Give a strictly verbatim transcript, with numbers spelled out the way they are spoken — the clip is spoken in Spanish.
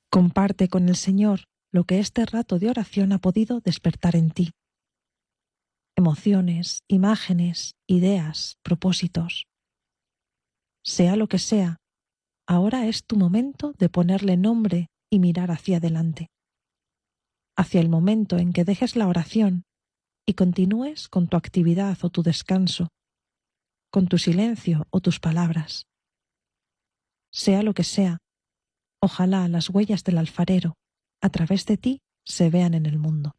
Comparte con el Señor lo que este rato de oración ha podido despertar en ti. Emociones, imágenes, ideas, propósitos. Sea lo que sea, ahora es tu momento de ponerle nombre y mirar hacia adelante, hacia el momento en que dejes la oración y continúes con tu actividad o tu descanso, con tu silencio o tus palabras. Sea lo que sea, ojalá las huellas del alfarero a través de ti se vean en el mundo.